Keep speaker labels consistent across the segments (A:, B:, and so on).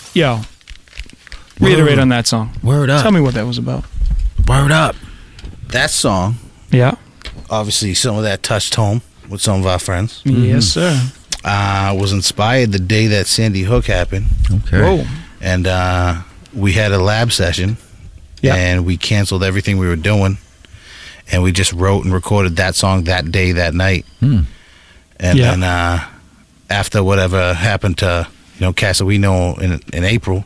A: Yo, reiterate on that song.
B: Word up.
A: Tell me what that was about.
B: Word up.
C: That song,
A: Yeah.
C: obviously, some of that touched home with some of our friends.
A: Yes, sir.
C: Was inspired the day that Sandy Hook happened,
B: Okay.
A: Whoa.
C: and we had a lab session,
A: Yeah.
C: and we canceled everything we were doing, and we just wrote and recorded that song that day, that night.
B: Hmm.
C: And
A: Yeah.
C: then after whatever happened to Casawino in April,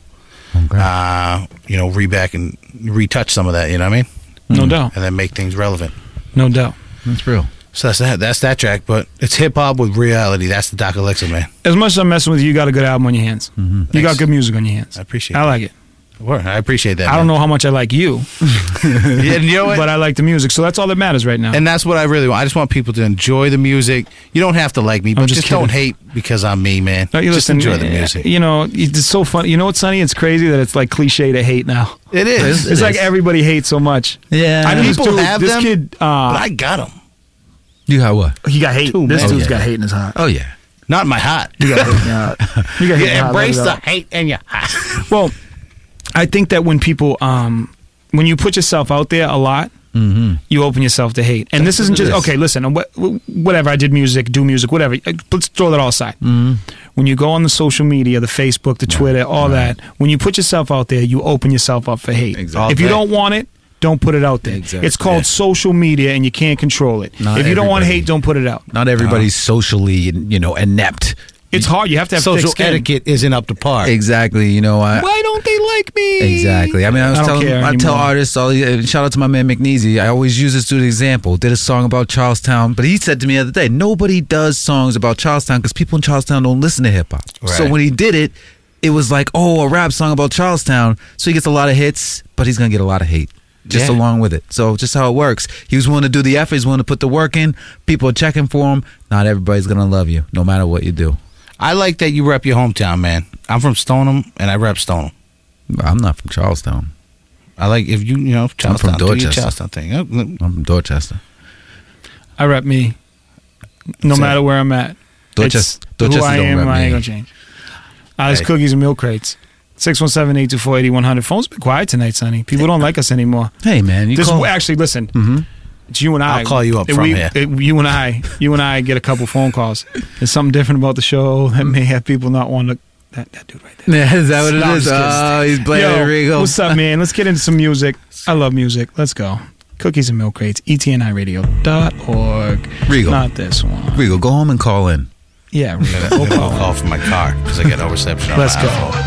B: Okay.
C: reback and retouch some of that. You know what I mean?
A: No doubt.
C: And then make things relevant.
A: No doubt.
B: That's real.
C: So that's that track, but it's hip hop with reality. That's the Doc Alexa, man.
A: As much as I'm messing with you, you got a good album on your hands. You
C: Thanks.
A: got good music on your hands.
C: I appreciate
A: I
C: it.
A: like it.
C: Word. I appreciate that.
A: I don't know how much I like you,
C: Yeah, you know what?
A: but I like the music, so that's all that matters right now.
C: And that's what I really want. I just want people to enjoy the music. You don't have to like me, but
A: just
C: just don't
A: kidding.
C: hate because I'm me, man.
A: No, you
C: just
A: listen,
C: enjoy the music.
A: You know, it's so funny. You know what's funny? It's crazy that it's like cliche to hate now.
C: It is.
A: It's like everybody hates so much.
B: Yeah.
A: I know this
C: People
A: dude,
C: have
A: this
C: them,
A: kid,
C: but I got them.
B: You got what?
A: he got hate.
C: Too,
A: This
C: man.
A: dude's
B: Oh, yeah.
A: got hate in his heart.
B: Oh, yeah.
C: Not in my heart.
A: You got hate in your heart. You got hate in
C: You
A: your heart.
C: embrace
A: Let
C: the
A: it out.
C: hate in your heart.
A: Well, I think that when people, when you put yourself out there a lot, you open yourself to hate. And this isn't just, okay, listen, whatever, I did music, do music, whatever. Let's throw that all aside. When you go on the social media, the Facebook, the Twitter, all that, when you put yourself out there, you open yourself up for hate.
B: Exactly.
A: If you don't want it, don't put it out there.
B: Exactly.
A: It's called social media, and you can't control it.
B: Not
A: If you don't want
B: everybody.
A: hate, don't put it out.
B: Not everybody's socially, inept.
A: It's hard. You have to have thick
C: Social
A: skin.
C: etiquette isn't up to par.
B: Exactly.
A: Why don't they like me?
B: Exactly. I mean,
A: I don't care
B: I tell
A: anymore.
B: artists, shout out to my man McNeasy. I always use this dude as an example. Did a song about Charlestown, but he said to me the other day, nobody does songs about Charlestown because people in Charlestown don't listen to hip hop. So
C: Right.
B: when he did it, it was like, a rap song about Charlestown. So he gets a lot of hits, but he's gonna get a lot of hate. Just
C: Yeah.
B: along with it. So just how it works. He was willing to do the effort. He's willing to put the work in. People are checking for him. Not everybody's gonna love you, no matter what you do.
C: I like that you rep your hometown, man. I'm from Stoneham, and I rep Stoneham.
B: I'm not from Charlestown.
C: I like if Charlestown. Do your
B: Dorchester.
C: Charlestown thing.
B: I'm from Dorchester.
A: I rep me, no
C: So-
A: matter where I'm at.
B: Dorchester
A: It's who I
B: don't
A: am,
B: rep
A: I ain't
B: me.
A: gonna change. There's
C: Hey.
A: cookies and milk crates. 617-824-8100. Phone's been quiet tonight, Sonny. People don't like us anymore.
B: Hey man, you call.
A: Actually, listen. It's you and I.
C: I'll call you up from here.
A: You and I get a couple phone calls. There's something different about the show that may have people not want to. That dude right there.
B: Yeah, is that what
A: No,
B: it
A: I'm
B: is?
A: just kidding.
B: Oh, he's
A: Yo,
B: playing Rigo.
A: what's up, man? Let's get into some music. I love music. Let's go. Cookies and milk crates. etniradio.org.
B: Rigo.
A: Not this one.
B: Rigo, go home and call in.
A: Yeah, Rigo.
C: I'm gonna call from my car because I got no reception on
A: Let's
C: my
A: go.
C: iPhone.